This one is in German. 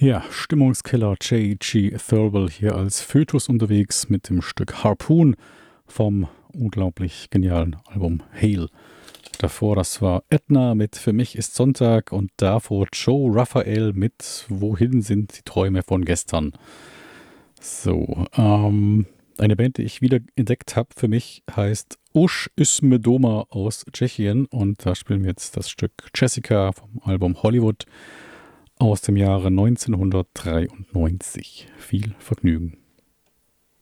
Ja, Stimmungskiller J.G. Thirlwell hier als Fötus unterwegs mit dem Stück Harpoon vom unglaublich genialen Album Hail. Davor, das war Edna mit Für mich ist Sonntag und davor Joe Raphael mit Wohin sind die Träume von gestern. So, eine Band, die ich wieder entdeckt habe für mich, heißt Uš Isme Doma aus Tschechien und da spielen wir jetzt das Stück Jessica vom Album Hollywood aus dem Jahre 1993. Viel Vergnügen.